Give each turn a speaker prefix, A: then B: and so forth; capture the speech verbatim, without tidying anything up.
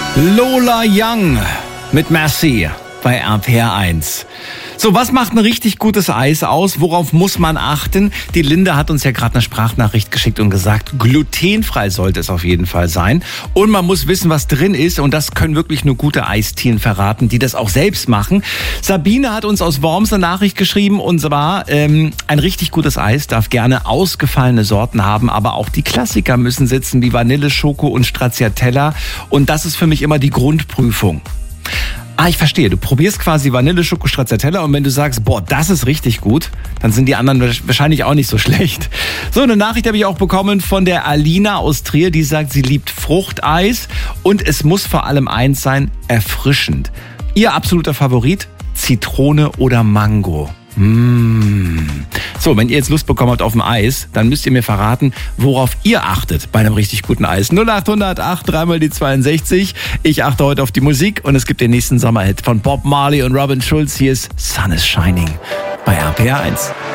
A: Lola Young mit Merci bei R P R eins. So, was macht ein richtig gutes Eis aus? Worauf muss man achten? Die Linda hat uns ja gerade eine Sprachnachricht geschickt und gesagt, glutenfrei sollte es auf jeden Fall sein. Und man muss wissen, was drin ist. Und das können wirklich nur gute Eisdielen verraten, die das auch selbst machen. Sabine hat uns aus Worms eine Nachricht geschrieben. Und zwar, ähm, ein richtig gutes Eis darf gerne ausgefallene Sorten haben. Aber auch die Klassiker müssen sitzen, wie Vanille, Schoko und Stracciatella. Und das ist für mich immer die Grundprüfung. Ah, ich verstehe. Du probierst quasi Vanille, Schoko, Stracciatella und wenn du sagst, boah, das ist richtig gut, dann sind die anderen wahrscheinlich auch nicht so schlecht. So, eine Nachricht habe ich auch bekommen von der Alina aus Trier, die sagt, sie liebt Fruchteis und es muss vor allem eins sein, erfrischend. Ihr absoluter Favorit, Zitrone oder Mango? Mmh. So, wenn ihr jetzt Lust bekommen habt auf ein Eis, dann müsst ihr mir verraten, worauf ihr achtet bei einem richtig guten Eis. null acht hundert acht, dreimal die zweiundsechzig. Ich achte heute auf die Musik und es gibt den nächsten Sommerhit von Bob Marley und Robin Schulz. Hier ist Sun is Shining bei R P R eins.